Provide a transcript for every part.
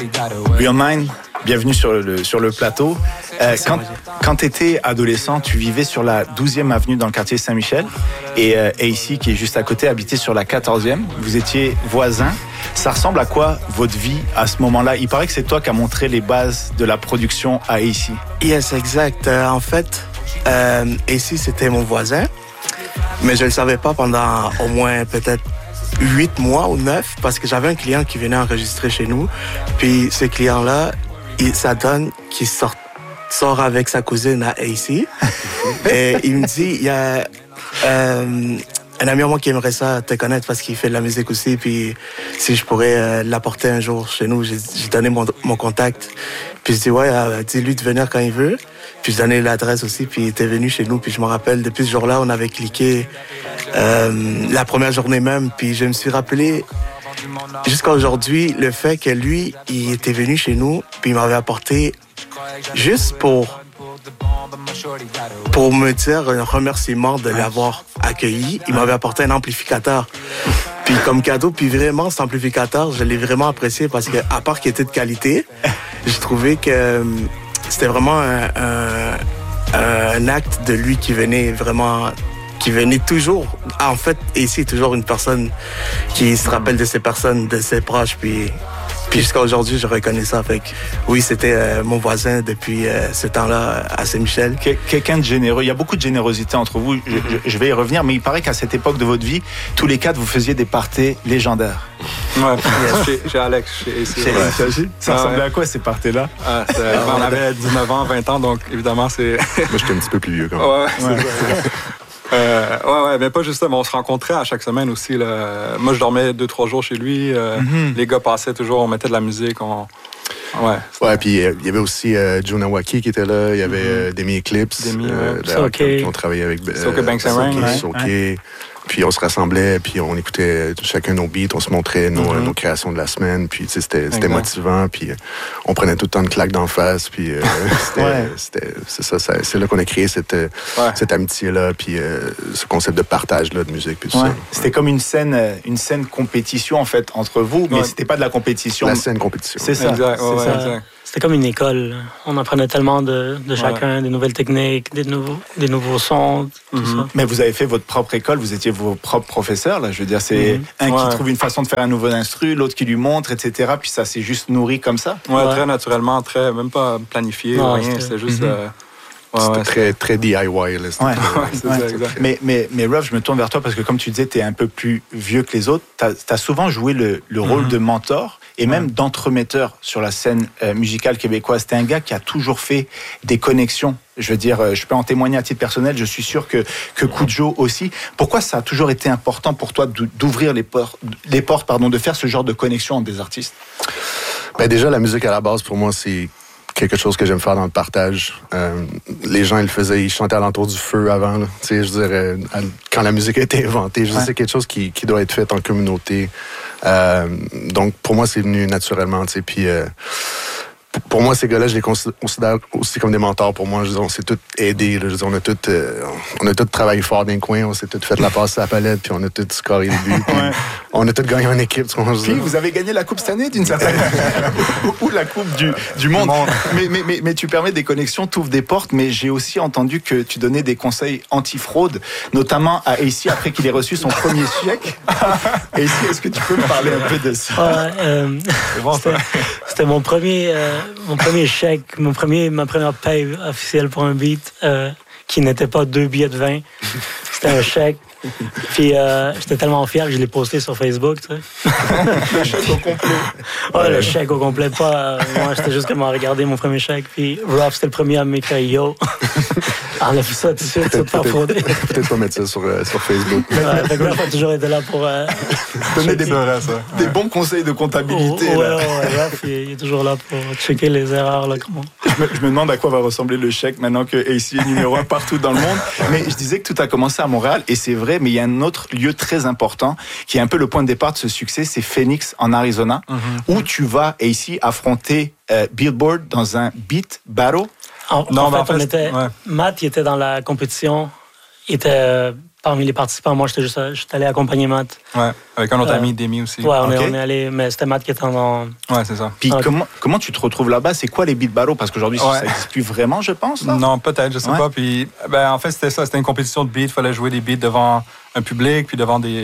Real Mind, bienvenue sur le plateau. Quand tu étais adolescent, tu vivais sur la 12e avenue dans le quartier Saint-Michel et ici, qui est juste à côté, habitait sur la 14e. Vous étiez voisins. Ça ressemble à quoi votre vie à ce moment-là? Il paraît que c'est toi qui as montré les bases de la production à AC. Yes, exact. En fait, AC, c'était mon voisin, mais je ne le savais pas pendant au moins peut-être 8 mois ou 9, parce que j'avais un client qui venait enregistrer chez nous. Puis ce client-là, ça donne qu'il sort avec sa cousine à AC. Et il me dit, il y a un ami à moi qui aimerait ça te connaître parce qu'il fait de la musique aussi. Puis si je pourrais l'apporter un jour chez nous, j'ai donné mon contact. Puis je dis, ouais, dis-lui de venir quand il veut. Puis je donnais l'adresse aussi, puis il était venu chez nous. Puis je me rappelle, depuis ce jour-là, on avait cliqué la première journée même. Puis je me suis rappelé, jusqu'à aujourd'hui, le fait que lui, il était venu chez nous, puis il m'avait apporté, juste pour me dire un remerciement de l'avoir accueilli, il m'avait apporté un amplificateur. Puis comme cadeau, puis vraiment, cet amplificateur, je l'ai vraiment apprécié parce que, à part qu'il était de qualité, j'ai trouvé que c'était vraiment un acte de lui qui venait toujours. En fait, ici, toujours une personne qui se rappelle de ses personnes, de ses proches, puis jusqu'à aujourd'hui, je reconnais ça. Fait que, oui, c'était mon voisin depuis ce temps-là à Saint-Michel. Quelqu'un de généreux. Il y a beaucoup de générosité entre vous. Je vais y revenir, mais il paraît qu'à cette époque de votre vie, tous les quatre, vous faisiez des parties légendaires. Ouais, chez Alex, chez AC. Ça ressemblait à quoi ces parties-là? On avait 19 ans, 20 ans, donc évidemment, c'est... Moi, j'étais un petit peu plus vieux quand même. Ouais, mais pas justement. On se rencontrait à chaque semaine aussi. Là. Moi, je dormais 2-3 jours chez lui. Les gars passaient toujours, on mettait de la musique. Ouais, puis il y avait aussi Jonah Waki qui était là. Il y avait Demi Eclipse. Qui ont travaillé avec Soke Banks and Rain. Soke. Puis on se rassemblait, puis on écoutait chacun nos beats, on se montrait nos créations de la semaine, puis c'était motivant, puis on prenait tout le temps de claques d'en face, puis c'est là qu'on a créé cette amitié-là, puis ce concept de partage-là de musique, puis tout ça. C'était comme une scène compétition, en fait, entre vous, mais c'était pas de la compétition. La scène compétition. C'est ça. Exact. Exact. C'était comme une école. On apprenait tellement de chacun, des nouvelles techniques, des nouveaux sons, tout ça. Mais vous avez fait votre propre école, vous étiez vos propres professeurs, là. Je veux dire, c'est un qui trouve une façon de faire un nouveau instru, l'autre qui lui montre, etc. Puis ça s'est juste nourri comme ça. Ouais, très naturellement, même pas planifié, rien. C'était juste... C'était très DIY. Là, c'est ça, exact. Mais Ruff, je me tourne vers toi parce que comme tu disais, tu es un peu plus vieux que les autres. Tu as souvent joué le rôle de mentor et même d'entremetteur sur la scène musicale québécoise. T'es un gars qui a toujours fait des connexions. Je veux dire, je peux en témoigner à titre personnel. Je suis sûr que Kujo aussi. Pourquoi ça a toujours été important pour toi d'ouvrir les portes, de faire ce genre de connexion entre des artistes? Ben déjà, la musique à la base, pour moi, c'est quelque chose que j'aime faire dans le partage. Les gens, ils chantaient alentour du feu avant. Là. Je veux dire, quand la musique a été inventée, c'est quelque chose qui doit être fait en communauté. Donc, pour moi, c'est venu naturellement. Puis, pour moi, ces gars-là, je les considère aussi comme des mentors. Pour moi, je veux dire, on s'est tous aidés. Là. Je veux dire, on a tous travaillé fort dans les coins, on s'est tous fait la passe à la palette, puis on a tous scoré les buts. On a tous gagné en équipe. Puis vous avez gagné la coupe cette année, d'une certaine manière, ou la coupe du monde. Mais tu permets des connexions, tu ouvres des portes, mais j'ai aussi entendu que tu donnais des conseils anti-fraude, notamment à AC après qu'il ait reçu son premier chèque. AC, est-ce que tu peux me parler un peu de ça? C'était mon premier chèque, ma première paye officielle pour un beat qui n'était pas 2 billets de vin. C'était un chèque. Puis j'étais tellement fier que je l'ai posté sur Facebook, tu sais. Le chèque au complet. Ouais, le chèque au complet, pas... moi, j'étais juste comme à regarder mon premier chèque. Puis Ruff, c'était le premier à m'écrire « Yo ». Enlève ça tout de suite, tu vas te faire frauder. Peut-être pas mettre ça sur Facebook. Ouais, fait que Ruff a toujours été là pour... donner des bons conseils de comptabilité. Ruff, il est toujours là pour checker les erreurs. Là, comment... je me demande à quoi va ressembler le chèque maintenant que AC est numéro 1 partout dans le monde. Mais je disais que tout a commencé à Montréal, et c'est vrai, mais il y a un autre lieu très important qui est un peu le point de départ de ce succès, c'est Phoenix en Arizona, où tu vas ici affronter Billboard dans un beat battle. En fait, Matt, il était dans la compétition. Il était parmi les participants. Moi, j'étais allé accompagner Matt. Ouais, avec un autre ami, Demi aussi. Ouais, on est allé, mais c'était Matt qui était en... Ouais, c'est ça. Puis comment tu te retrouves là-bas? C'est quoi les beat battles? Parce qu'aujourd'hui, ça n'existe plus vraiment, je pense. Là. Non, peut-être, je sais pas. Puis, en fait, c'était ça. C'était une compétition de beats. Il fallait jouer des beats devant un public, puis devant des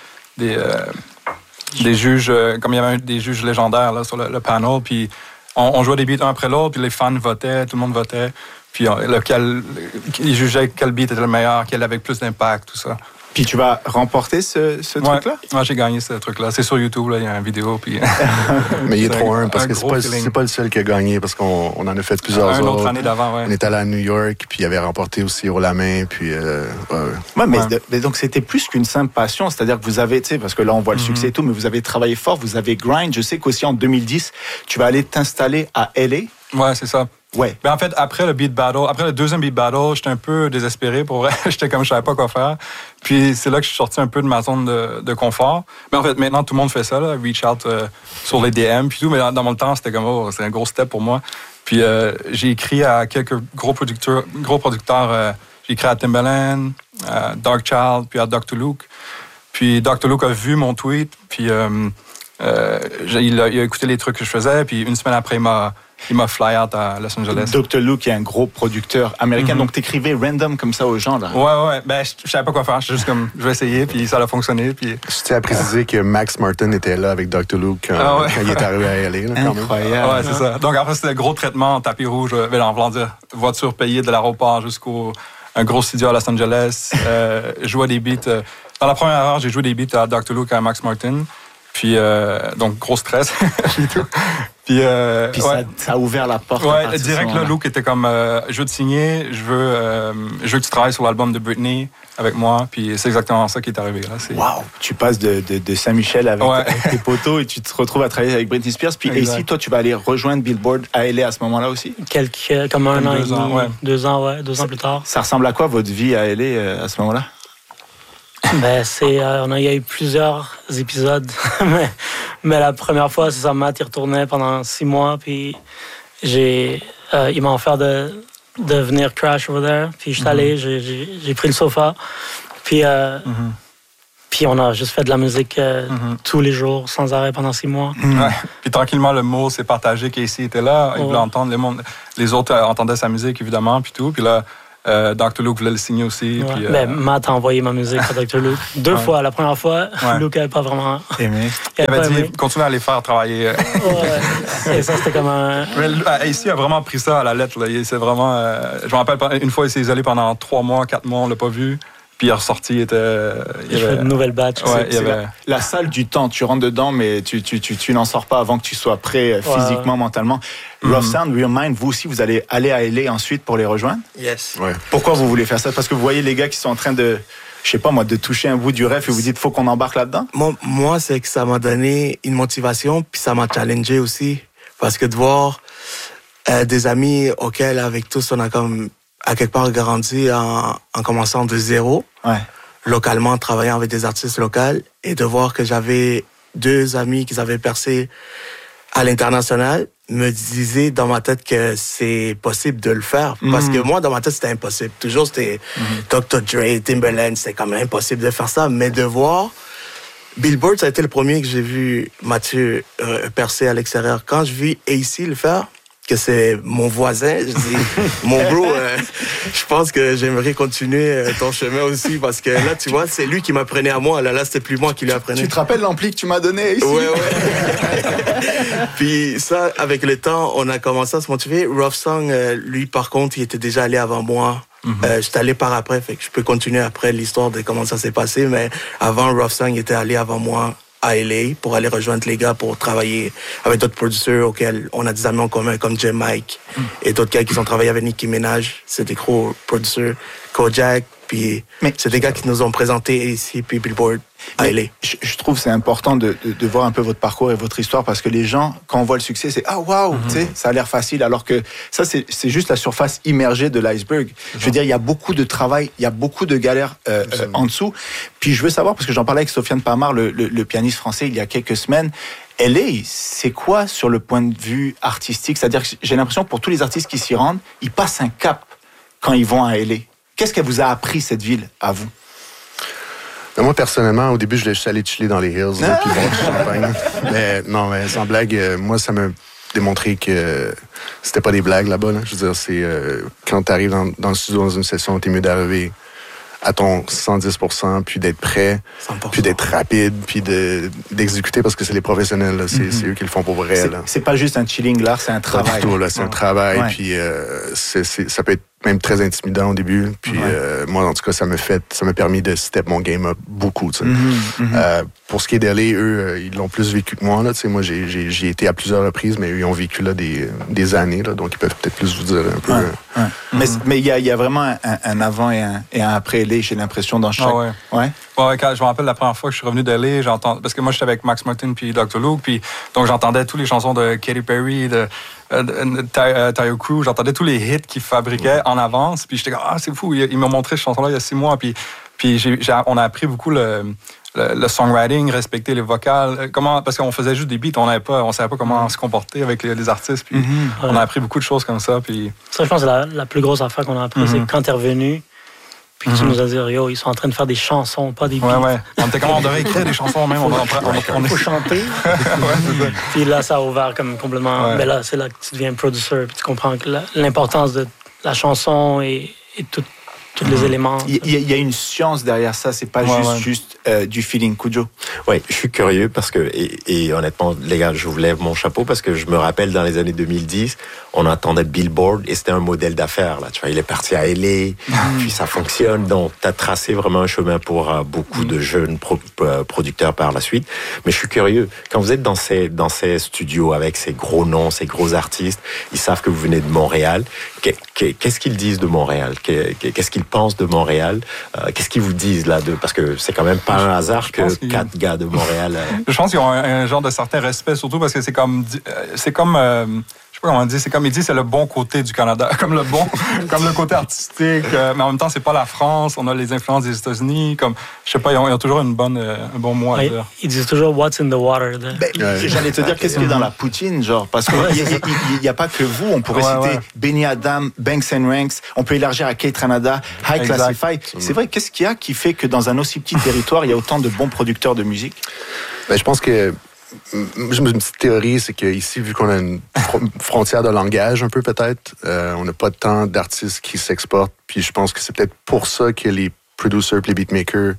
juges, comme il y avait des juges légendaires là, sur le panel. Puis, on jouait des beats un après l'autre, puis les fans votaient, tout le monde votait. Puis ils jugeaient quel beat était le meilleur, quel avait plus d'impact, tout ça. Puis tu vas remporter ce truc-là? Ouais, j'ai gagné ce truc-là. C'est sur YouTube, là, il y a une vidéo. Puis... Mais il est trop parce que c'est pas le seul qui a gagné, parce qu'on en a fait plusieurs autres. Une autre année d'avant, ouais. On est allé à New York, puis il avait remporté aussi haut la main, puis... mais donc c'était plus qu'une simple passion, c'est-à-dire que vous avez, tu sais, parce que là on voit le succès et tout, mais vous avez travaillé fort, vous avez grind. Je sais qu'aussi en 2010, tu vas aller t'installer à LA. Ouais, c'est ça. Ouais. En fait, après le deuxième beat battle, j'étais un peu désespéré pour vrai. J'étais comme, je savais pas quoi faire. Puis c'est là que je suis sorti un peu de ma zone de confort. Mais en fait, maintenant, tout le monde fait ça, là, reach out sur les DM, puis tout. Mais dans mon temps, c'était comme, c'est un gros step pour moi. Puis j'ai écrit à quelques gros producteurs. J'ai écrit à Timbaland, à Darkchild, puis à Dr. Luke. Puis Dr. Luke a vu mon tweet, puis il a écouté les trucs que je faisais. Puis une semaine après, il m'a fly out à Los Angeles. Dr. Luke est un gros producteur américain, donc t'écrivais random comme ça aux gens, là. Ouais. Je savais pas quoi faire. J'étais juste comme, je vais essayer, puis ça a fonctionné. Puis... Je tiens à préciser que Max Martin était là avec Dr. Luke quand il est arrivé à LA. Là, quand incroyable. Ouais, c'est ça. Donc après, c'était un gros traitement en tapis rouge. En voulant dire, voiture payée de l'aéroport jusqu'au un gros studio à Los Angeles. Jouais des beats. Dans la première heure, j'ai joué des beats à Dr. Luke et à Max Martin. Puis, donc, gros stress. Puis ça a ouvert la porte. Ouais, direct, là, Luke était comme, je veux te signer, je veux que tu travailles sur l'album de Britney avec moi. Puis c'est exactement ça qui est arrivé. Là. Wow! Tu passes de Saint-Michel avec tes potos et tu te retrouves à travailler avec Britney Spears. Puis ici, toi, tu vas aller rejoindre Billboard à LA à ce moment-là aussi? Comme un an et demi, 2 ans plus tard. Ça ressemble à quoi votre vie à LA à ce moment-là? Ben, il y a eu plusieurs épisodes, mais la première fois, c'est ça, Matt, il retournait pendant 6 mois, puis il m'a offert de venir crash over there, puis je suis allé, j'ai pris le sofa, puis on a juste fait de la musique tous les jours, sans arrêt, pendant 6 mois. Ouais. Puis tranquillement, le mot s'est partagé, Casey était là, il voulait entendre, les autres entendaient sa musique, évidemment, puis tout, puis là, Dr. Luke voulait le signer aussi. Ouais. Puis, Matt a envoyé ma musique à Dr. Luke 2 fois. La première fois, Luke n'avait pas vraiment aimé. Il avait dit continue à les faire travailler. Ouais. Et ça, c'était comme un. Ici, il a vraiment pris ça à la lettre. Là. C'est vraiment. Je me rappelle, une fois, il s'est isolé pendant 3 mois, 4 mois, on l'a pas vu. Puis il est ressorti, il y avait une nouvelle batch. Ouais, c'est la salle du temps. Tu rentres dedans, mais tu n'en sors pas avant que tu sois prêt physiquement, mentalement. Rough Sound, Real Mind, vous aussi, vous allez aller à LA ensuite pour les rejoindre? Yes. Ouais. Pourquoi vous voulez faire ça? Parce que vous voyez les gars qui sont en train de, je sais pas moi, de toucher un bout du rêve et vous dites, faut qu'on embarque là-dedans? Moi, c'est que ça m'a donné une motivation, puis ça m'a challengé aussi. Parce que de voir des amis auxquels, avec tous, on a comme à quelque part grandi en commençant de zéro, localement, travaillant avec des artistes locaux, et de voir que j'avais 2 amis qui avaient percé à l'international, me disaient dans ma tête que c'est possible de le faire. Parce que moi, dans ma tête, c'était impossible. Toujours, c'était Dr. Dre, Timbaland, c'était quand même impossible de faire ça. Mais de voir Billboard, ça a été le premier que j'ai vu Mathieu percer à l'extérieur. Quand je vis AC le faire, que c'est mon voisin, je dis, mon bro, je pense que j'aimerais continuer ton chemin aussi, parce que là, tu vois, c'est lui qui m'apprenait à moi. Là, c'était plus moi qui lui apprenais. Tu te rappelles l'ampli que tu m'as donné ici? Ouais. Puis ça, avec le temps, on a commencé à se motiver. Rough Song, lui, par contre, il était déjà allé avant moi. J'étais allé par après, fait que je peux continuer après l'histoire de comment ça s'est passé, mais avant, Rough Song était allé avant moi à LA pour aller rejoindre les gars pour travailler avec d'autres producteurs auxquels on a des amis en commun comme J. Mike et d'autres gars qui ont travaillé avec Nicki Minaj. C'est des gros producteurs, Kojak, puis c'est des gars qui nous ont présenté ici, puis Billboard à LA. Je trouve que c'est important de voir un peu votre parcours et votre histoire, parce que les gens, quand on voit le succès, c'est « Ah, waouh, tu sais, ça a l'air facile », alors que ça, c'est juste la surface immergée de l'iceberg. Je veux dire, il y a beaucoup de travail, il y a beaucoup de galères en dessous. Puis je veux savoir, parce que j'en parlais avec Sofiane Pamar, le pianiste français, il y a quelques semaines, LA, c'est quoi sur le point de vue artistique? C'est-à-dire que j'ai l'impression que pour tous les artistes qui s'y rendent, ils passent un cap quand ils vont à LA. Qu'est-ce qu'elle vous a appris, cette ville, à vous? Mais moi, personnellement, au début, je voulais juste aller chiller dans les hills, là, puis boire du champagne. Mais non, mais sans blague, moi, ça m'a démontré que c'était pas des blagues là-bas. Là. Je veux dire, c'est quand tu arrives dans le studio, dans une session, t'es mieux d'arriver à ton 110%, puis d'être prêt, 100%. puis d'être rapide, puis d'exécuter parce que c'est les professionnels, là. C'est eux qui le font pour vrai. C'est pas juste un chilling là, c'est un travail. Pas du tout, là, c'est un travail, puis ça peut être même très intimidant au début. Puis moi, en tout cas, ça m'a permis de step mon game up beaucoup. Pour ce qui est d'LA, eux, ils l'ont plus vécu que moi. Là, moi, j'y ai été à plusieurs reprises, mais eux, ils ont vécu là des années, là, donc ils peuvent peut-être plus vous dire un peu. Mais il y a vraiment un avant et un après LA, j'ai l'impression, dans chaque... Quand je me rappelle la première fois que je suis revenu d'LA, parce que moi, j'étais avec Max Martin puis Dr. Luke, puis donc j'entendais toutes les chansons de Katy Perry, de Tayo Cruz, j'entendais tous les hits qu'ils fabriquaient en avance, puis j'étais comme, c'est fou, ils m'ont montré cette chanson-là il y a 6 mois, puis on a appris beaucoup le songwriting, respecter les vocales, parce qu'on faisait juste des beats, on savait pas comment se comporter avec les artistes, puis on a appris beaucoup de choses comme ça. Puis... Ça, je pense que c'est la plus grosse affaire qu'on a appris, c'est quand t'es revenu, puis tu nous as dit, yo, ils sont en train de faire des chansons, pas des beats. On était comme, on devrait écrire des chansons même. Il faut chanter. Puis là, ça a ouvert comme complètement. Mais là, c'est là que tu deviens producer, puis tu comprends que l'importance de la chanson et tous les éléments. Il y a une science derrière ça, c'est pas juste du feeling, Kujo. Oui, je suis curieux parce que, et honnêtement, les gars, je vous lève mon chapeau parce que je me rappelle dans les années 2010, on entendait Billboard et c'était un modèle d'affaires. Là, tu vois, il est parti à LA, puis ça fonctionne. Donc, tu as tracé vraiment un chemin pour beaucoup de jeunes producteurs par la suite. Mais je suis curieux, quand vous êtes dans ces studios avec ces gros noms, ces gros artistes, ils savent que vous venez de Montréal. Qu'est-ce qu'ils disent de Montréal? Qu'est-ce qu'ils pensent de Montréal? Qu'est-ce qu'ils vous disent là? Parce que c'est quand même pas un hasard que 4 gars de Montréal... Je pense qu'ils ont un genre de certain respect, surtout parce que c'est comme je sais pas comment on dit, c'est comme il dit, c'est le bon côté du Canada, comme le côté artistique, mais en même temps, c'est pas la France, on a les influences des États-Unis, comme, je sais pas, ils ont toujours un bon mot à dire. Ils disent toujours « what's in the water ». J'allais te dire, qu'est-ce qu'il y a dans la poutine, genre, parce qu'il n'y a pas que vous, on pourrait citer Benny Adam, Banks & Ranks, on peut élargir à Kate Ranada, High Classify. C'est vrai, qu'est-ce qu'il y a qui fait que dans un aussi petit territoire, il y a autant de bons producteurs de musique? Je pense que une petite théorie, c'est qu'ici, vu qu'on a une frontière de langage un peu peut-être, on n'a pas tant d'artistes qui s'exportent. Puis je pense que c'est peut-être pour ça que les producers et les beatmakers,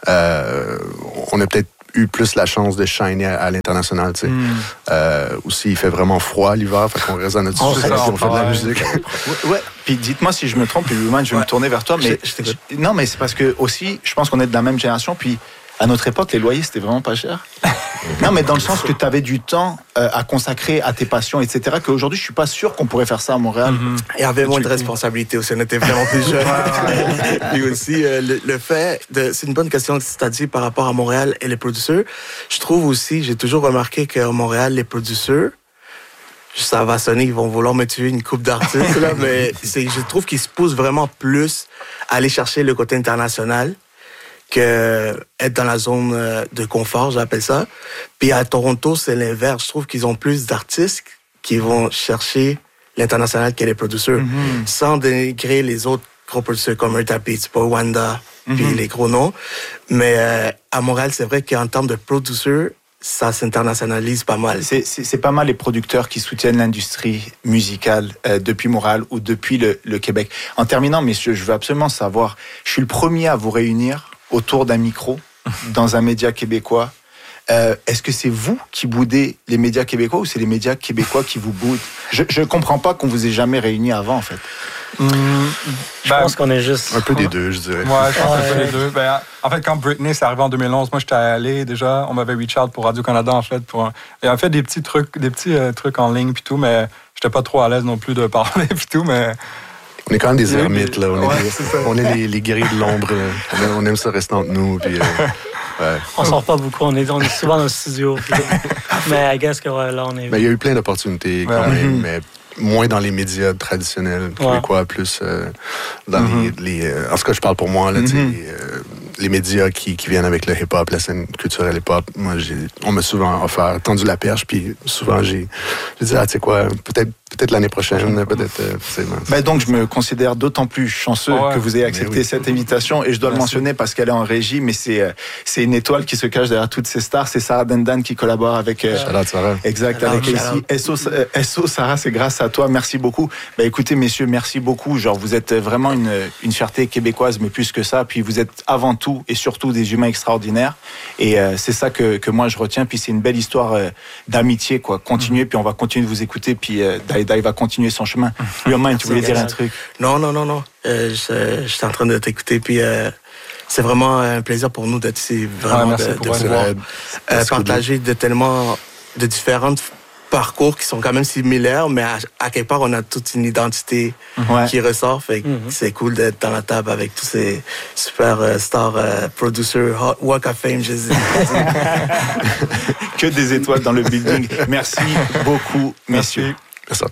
on a peut-être eu plus la chance de shiner à l'international. Aussi, il fait vraiment froid l'hiver, fait qu'on reste dans notre studio, on fait de la musique. Puis dites-moi si je me trompe, puis je vais me tourner vers toi. Mais non, mais c'est parce que aussi, je pense qu'on est de la même génération, puis à notre époque, les loyers, c'était vraiment pas cher. Non, mais dans le sens que tu avais du temps à consacrer à tes passions, etc., qu'aujourd'hui, je suis pas sûr qu'on pourrait faire ça à Montréal. Il y avait moins de responsabilités aussi, on était vraiment plus jeunes. Et aussi, le fait c'est une bonne question que tu as dit par rapport à Montréal et les producteurs. Je trouve aussi, j'ai toujours remarqué qu'à Montréal, les producteurs, ça va sonner, ils vont vouloir me tuer une coupe d'artistes, là, mais je trouve qu'ils se poussent vraiment plus à aller chercher le côté international que être dans la zone de confort, j'appelle ça. Puis à Toronto, c'est l'inverse. Je trouve qu'ils ont plus d'artistes qui vont chercher l'international que les producteurs, sans dénigrer les autres gros producteurs comme Eartha Beats, Wanda, puis les gros noms. Mais à Montréal, c'est vrai qu'en termes de producteurs, ça s'internationalise pas mal. C'est pas mal les producteurs qui soutiennent l'industrie musicale depuis Montréal ou depuis le Québec. En terminant, messieurs, je veux absolument savoir, je suis le premier à vous réunir autour d'un micro dans un média québécois. Est-ce que c'est vous qui boudez les médias québécois ou c'est les médias québécois qui vous boudent? Je comprends pas qu'on vous ait jamais réunis avant, en fait. Je pense qu'on est juste... Un peu des deux, je dirais. Ouais, je pense un peu des deux. En fait, quand Britney, c'est arrivé en 2011, moi, j'étais allé déjà, on m'avait reach out pour Radio-Canada, en fait. Et en fait, des petits trucs en ligne, puis tout, mais j'étais pas trop à l'aise non plus de parler, puis tout, mais... On est quand même des ermites, là. On est les guerriers de l'ombre. On aime ça rester entre nous. Puis, on sort pas beaucoup. On est souvent dans le studio. Mais I guess que là, on est... Il y a eu plein d'opportunités quand même, mais moins dans les médias traditionnels québécois, plus dans les... En tout cas, je parle pour moi, là, les médias qui viennent avec le hip-hop, la scène culturelle hip-hop. Moi, on m'a souvent tendu la perche, puis souvent, j'ai dit, tu sais quoi, peut-être Peut-être l'année prochaine, peut-être. Donc, je me considère d'autant plus chanceux que vous ayez accepté cette invitation. Et je dois le mentionner parce qu'elle est en régie, mais c'est une étoile qui se cache derrière toutes ces stars. C'est Sarah Dendan qui collabore avec... Sarah. Exact, avec ici. SO, Sarah, c'est grâce à toi. Merci beaucoup. Écoutez, messieurs, merci beaucoup. Genre, vous êtes vraiment une fierté québécoise, mais plus que ça. Puis vous êtes avant tout et surtout des humains extraordinaires. Et c'est ça que moi, je retiens. Puis c'est une belle histoire d'amitié, quoi. Continuez, puis on va continuer de vous écouter. Puis il va continuer son chemin. Yomain, tu voulais dire un truc? Non. J'étais en train de t'écouter, puis c'est vraiment un plaisir pour nous d'être ici, vraiment de pouvoir partager de différentes parcours qui sont quand même similaires, mais à quelque part, on a toute une identité qui ressort. Fait que c'est cool d'être dans la table avec tous ces super stars, producers, Walk of Fame, je sais. Que des étoiles dans le building. Merci beaucoup, messieurs.